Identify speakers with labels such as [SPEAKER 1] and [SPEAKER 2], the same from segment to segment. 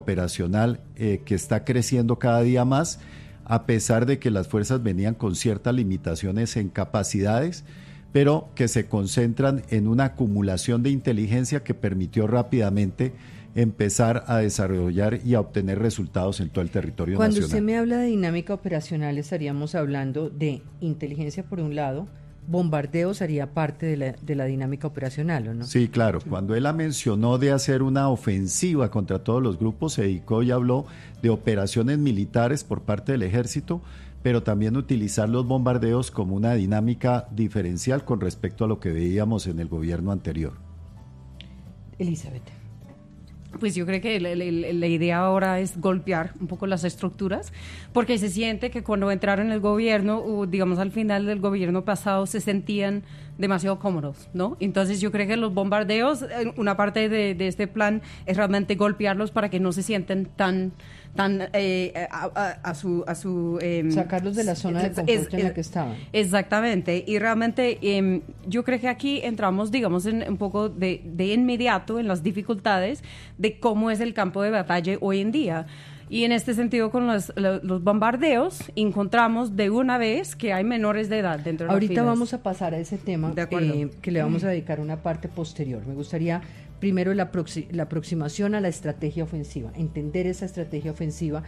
[SPEAKER 1] operacional que está creciendo cada día más, a pesar de que las fuerzas venían con ciertas limitaciones en capacidades, pero que se concentran en una acumulación de inteligencia que permitió rápidamente empezar a desarrollar y a obtener resultados en todo el territorio
[SPEAKER 2] nacional. Cuando usted me habla de dinámica operacional, estaríamos hablando de inteligencia por un lado, bombardeos haría parte de la dinámica operacional, ¿o no?
[SPEAKER 1] Sí, claro. Cuando él la mencionó de hacer una ofensiva contra todos los grupos, se dedicó y habló de operaciones militares por parte del ejército, pero también utilizar los bombardeos como una dinámica diferencial con respecto a lo que veíamos en el gobierno anterior.
[SPEAKER 2] Elizabeth.
[SPEAKER 3] Pues yo creo que la idea ahora es golpear un poco las estructuras, porque se siente que cuando entraron en el gobierno, o digamos al final del gobierno pasado, se sentían demasiado cómodos, ¿no? Entonces yo creo que los bombardeos, una parte de este plan es realmente golpearlos para que no se sienten tan
[SPEAKER 2] sacarlos de la zona de confort en la que estaban.
[SPEAKER 3] Exactamente, y realmente yo creo que aquí entramos, digamos, en un poco de inmediato en las dificultades de cómo es el campo de batalla hoy en día. Y en este sentido, con los bombardeos, encontramos de una vez que hay menores de edad dentro de las filas.
[SPEAKER 2] Ahorita vamos a pasar a ese tema, que le vamos a dedicar una parte posterior. Me gustaría primero la aproximación a la estrategia ofensiva, entender esa estrategia ofensiva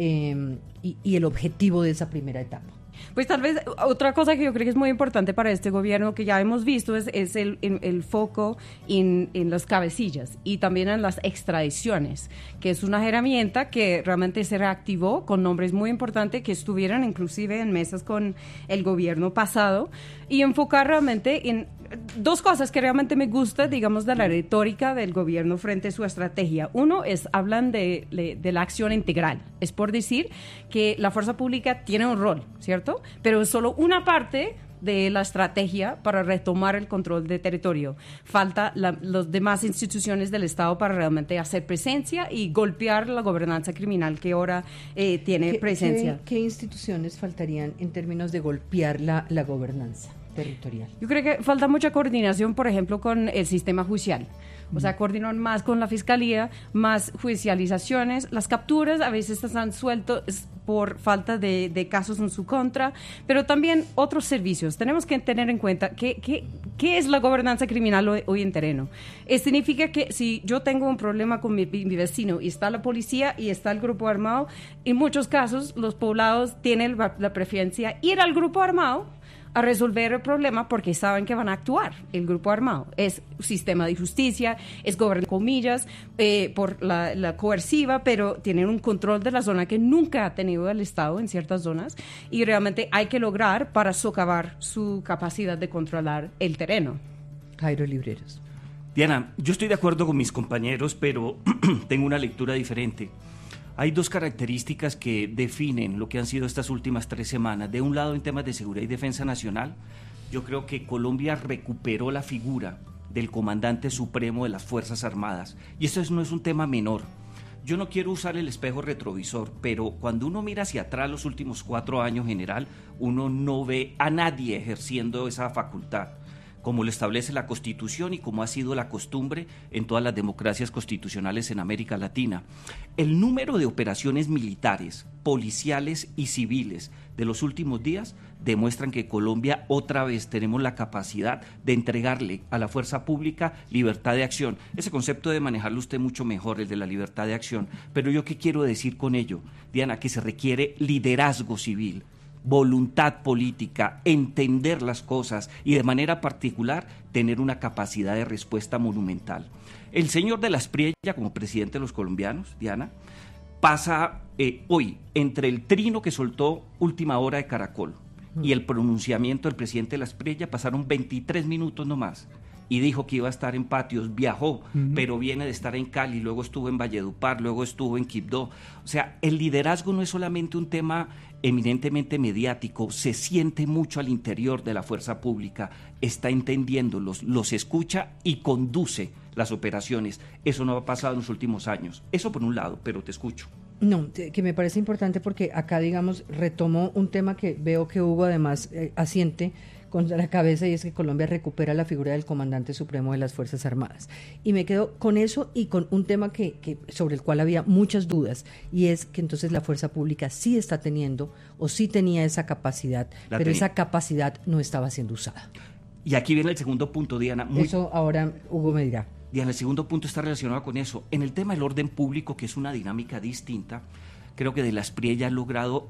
[SPEAKER 2] y el objetivo de esa primera etapa.
[SPEAKER 3] Pues tal vez otra cosa que yo creo que es muy importante para este gobierno, que ya hemos visto, es el foco en las cabecillas y también en las extradiciones, que es una herramienta que realmente se reactivó con nombres muy importantes que estuvieron inclusive en mesas con el gobierno pasado, y enfocar realmente en dos cosas que realmente me gusta, digamos, de la retórica del gobierno frente a su estrategia. Uno es, hablan de la acción integral. Es por decir que la fuerza pública tiene un rol, ¿cierto? Pero es solo una parte de la estrategia para retomar el control de territorio. Falta las demás instituciones del Estado para realmente hacer presencia y golpear la gobernanza criminal que ahora tiene presencia.
[SPEAKER 2] ¿Qué instituciones faltarían en términos de golpear la gobernanza territorial?
[SPEAKER 3] Yo creo que falta mucha coordinación, por ejemplo, con el sistema judicial. O sea, coordinar más con la fiscalía, más judicializaciones. Las capturas a veces están sueltos por falta de casos en su contra, pero también otros servicios. Tenemos que tener en cuenta qué es la gobernanza criminal hoy en terreno. Significa que si yo tengo un problema con mi vecino y está la policía y está el grupo armado, en muchos casos los poblados tienen la preferencia ir al grupo armado a resolver el problema porque saben que van a actuar. El grupo armado es sistema de justicia, es gobierno comillas, por la coerciva, pero tienen un control de la zona que nunca ha tenido el Estado en ciertas zonas, y realmente hay que lograr para socavar su capacidad de controlar el terreno.
[SPEAKER 2] Jairo Libreros.
[SPEAKER 4] Diana, yo estoy de acuerdo con mis compañeros, pero tengo una lectura diferente. Hay dos características que definen lo que han sido estas últimas 3 semanas. De un lado, en temas de seguridad y defensa nacional, yo creo que Colombia recuperó la figura del comandante supremo de las Fuerzas Armadas. Y esto no es un tema menor. Yo no quiero usar el espejo retrovisor, pero cuando uno mira hacia atrás los últimos 4 años, general, uno no ve a nadie ejerciendo esa facultad, como lo establece la Constitución y como ha sido la costumbre en todas las democracias constitucionales en América Latina. El número de operaciones militares, policiales y civiles de los últimos días demuestran que Colombia otra vez tenemos la capacidad de entregarle a la fuerza pública libertad de acción. Ese concepto debe manejarlo usted mucho mejor, el de la libertad de acción. Pero yo, ¿qué quiero decir con ello, Diana? Que se requiere liderazgo civil, voluntad política, entender las cosas y de manera particular tener una capacidad de respuesta monumental. El señor de la Espriella, como presidente de los colombianos, Diana, pasa hoy entre el trino que soltó Última Hora de Caracol y el pronunciamiento del presidente de la Espriella, pasaron 23 minutos nomás. Y dijo que iba a estar en Patios, viajó, pero viene de estar en Cali, luego estuvo en Valledupar, luego estuvo en Quibdó. O sea, el liderazgo no es solamente un tema eminentemente mediático, se siente mucho al interior de la fuerza pública, está entendiéndolos, los escucha y conduce las operaciones. Eso no ha pasado en los últimos años. Eso por un lado, pero te escucho.
[SPEAKER 2] No, que me parece importante porque acá, digamos, retomo un tema que veo que Hugo además asiente contra la cabeza, y es que Colombia recupera la figura del comandante supremo de las Fuerzas Armadas. Y me quedo con eso y con un tema que sobre el cual había muchas dudas, y es que entonces la fuerza pública sí está teniendo o sí tenía esa capacidad, pero esa capacidad no estaba siendo usada.
[SPEAKER 4] Y aquí viene el segundo punto, Diana.
[SPEAKER 2] Eso ahora Hugo me dirá.
[SPEAKER 4] Diana, el segundo punto está relacionado con eso. En el tema del orden público, que es una dinámica distinta, creo que de la SPRIE ya ha logrado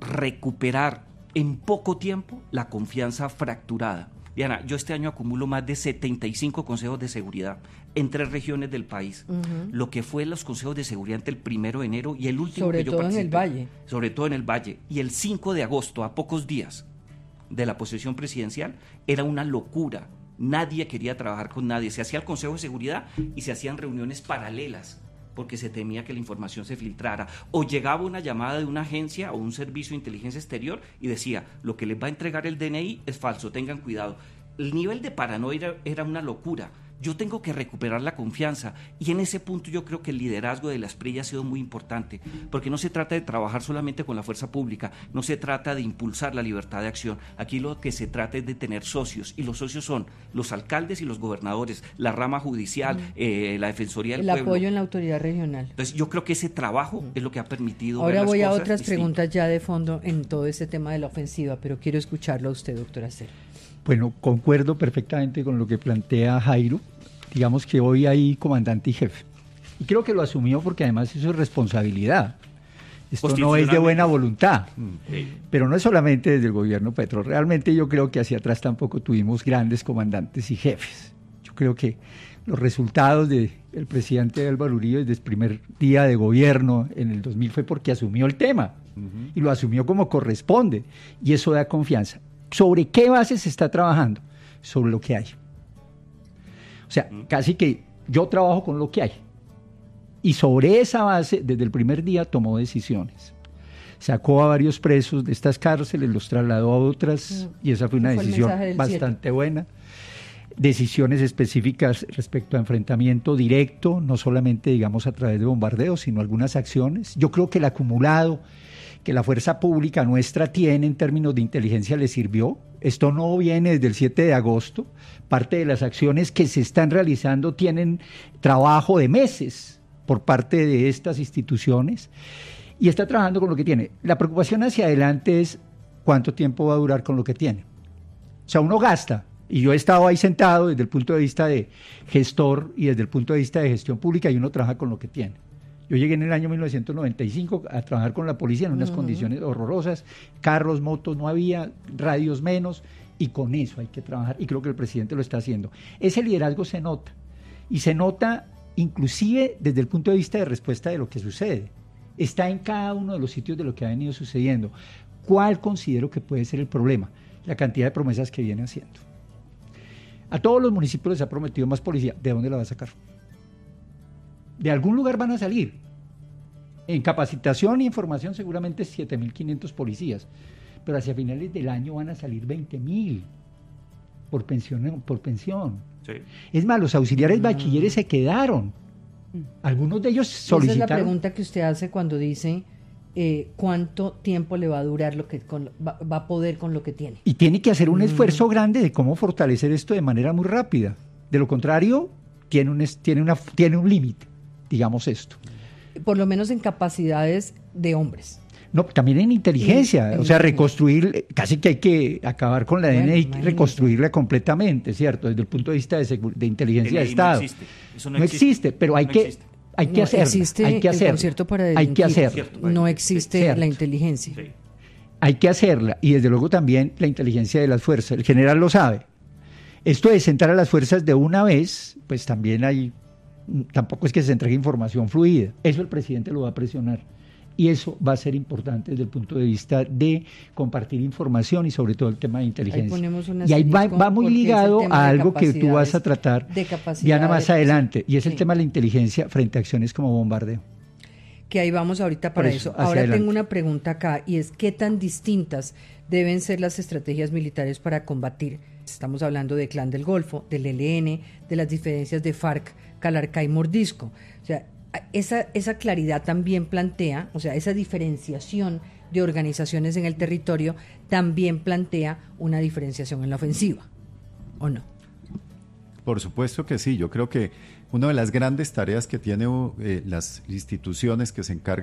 [SPEAKER 4] recuperar en poco tiempo la confianza fracturada. Diana, yo este año acumulo más de 75 consejos de seguridad en 3 regiones del país. Lo que fue los consejos de seguridad entre el 1 de enero y el último
[SPEAKER 2] sobre
[SPEAKER 4] que yo
[SPEAKER 2] todo
[SPEAKER 4] participé.
[SPEAKER 2] en el Valle.
[SPEAKER 4] Sobre todo en el Valle. Y el 5 de agosto, a pocos días de la posesión presidencial, era una locura. Nadie quería trabajar con nadie. Se hacía el consejo de seguridad y se hacían reuniones paralelas, porque se temía que la información se filtrara, o llegaba una llamada de una agencia o un servicio de inteligencia exterior y decía, lo que les va a entregar el DNI es falso, tengan cuidado. El nivel de paranoia era una locura. Yo tengo que recuperar la confianza, y en ese punto yo creo que el liderazgo de la SPRIE ha sido muy importante, porque no se trata de trabajar solamente con la fuerza pública, no se trata de impulsar la libertad de acción. Aquí lo que se trata es de tener socios, y los socios son los alcaldes y los gobernadores, la rama judicial, la Defensoría del Pueblo.
[SPEAKER 2] El apoyo en la autoridad regional.
[SPEAKER 4] Entonces yo creo que ese trabajo es lo que ha permitido
[SPEAKER 2] ahora
[SPEAKER 4] ver
[SPEAKER 2] voy
[SPEAKER 4] las
[SPEAKER 2] a
[SPEAKER 4] cosas
[SPEAKER 2] otras
[SPEAKER 4] distintas.
[SPEAKER 2] preguntas ya de fondo en todo este tema de la ofensiva, pero quiero escucharlo a usted, doctora Acero.
[SPEAKER 5] Bueno, concuerdo perfectamente con lo que plantea Jairo. Digamos que hoy hay comandante y jefe. Y creo que lo asumió porque además eso es responsabilidad. Esto no es de buena voluntad. Pero no es solamente desde el gobierno Petro. Realmente yo creo que hacia atrás tampoco tuvimos grandes comandantes y jefes. Yo creo que los resultados del presidente Álvaro Uribe desde el primer día de gobierno en el 2000 fue porque asumió el tema. Y lo asumió como corresponde. Y eso da confianza. ¿Sobre qué base se está trabajando? Sobre lo que hay. O sea, casi que yo trabajo con lo que hay. Y sobre esa base, desde el primer día, tomó decisiones. Sacó a varios presos de estas cárceles, los trasladó a otras, y esa fue una decisión bastante buena. Decisiones específicas respecto a enfrentamiento directo, no solamente, digamos, a través de bombardeos, sino algunas acciones. Yo creo que el acumulado que la fuerza pública nuestra tiene en términos de inteligencia le sirvió. Esto no viene desde el 7 de agosto. Parte de las acciones que se están realizando tienen trabajo de meses por parte de estas instituciones, y está trabajando con lo que tiene. La preocupación hacia adelante es cuánto tiempo va a durar con lo que tiene. O sea, uno gasta, y yo he estado ahí sentado desde el punto de vista de gestor y desde el punto de vista de gestión pública, y uno trabaja con lo que tiene. Yo llegué en el año 1995 a trabajar con la policía en unas condiciones horrorosas, carros, motos no había, radios menos, y con eso hay que trabajar, y creo que el presidente lo está haciendo. Ese liderazgo se nota, y se nota inclusive desde el punto de vista de respuesta de lo que sucede. Está en cada uno de los sitios de lo que ha venido sucediendo. ¿Cuál considero que puede ser el problema? La cantidad de promesas que viene haciendo. A todos los municipios les ha prometido más policía. ¿De dónde la va a sacar? De algún lugar van a salir. En capacitación y en formación seguramente 7.500 policías, pero hacia finales del año van a salir 20.000 por pensión. Sí. Es más, los auxiliares bachilleres se quedaron. Algunos de ellos solicitaron.
[SPEAKER 2] Esa es la pregunta que usted hace cuando dice cuánto tiempo le va a durar lo que va a poder con lo que tiene.
[SPEAKER 5] Y tiene que hacer un esfuerzo grande de cómo fortalecer esto de manera muy rápida. De lo contrario, tiene un límite, digamos esto.
[SPEAKER 2] Por lo menos en capacidades de hombres.
[SPEAKER 5] No, también en inteligencia, o sea, reconstruir, casi que hay que acabar con la DNI y reconstruirla completamente, ¿cierto? Desde el punto de vista de inteligencia de Estado.
[SPEAKER 4] No existe. Eso
[SPEAKER 5] no existe, pero hay que hacerlo.
[SPEAKER 2] Existe el concierto para delinquir,
[SPEAKER 5] hay que hacerlo.
[SPEAKER 2] No existe la inteligencia.
[SPEAKER 5] Sí. Hay que hacerla, y desde luego también la inteligencia de las fuerzas. El general lo sabe. Esto de sentar a las fuerzas de una vez, pues también tampoco es que se entregue información fluida. Eso el presidente lo va a presionar. Y eso va a ser importante desde el punto de vista de compartir información y sobre todo el tema de inteligencia. Y ahí va muy ligado a algo que tú vas a tratar, Diana, más adelante, y es el tema de la inteligencia frente a acciones como bombardeo.
[SPEAKER 2] Que ahí vamos ahorita para eso. Ahora adelante. Tengo una pregunta acá, y es ¿qué tan distintas deben ser las estrategias militares para combatir? Estamos hablando de Clan del Golfo, del ELN, de las diferencias de FARC, Calarcá y Mordisco. O sea, esa claridad también plantea, o sea, esa diferenciación de organizaciones en el territorio también plantea una diferenciación en la ofensiva, ¿o no?
[SPEAKER 1] Por supuesto que sí. Yo creo que una de las grandes tareas que tienen las instituciones que se encargan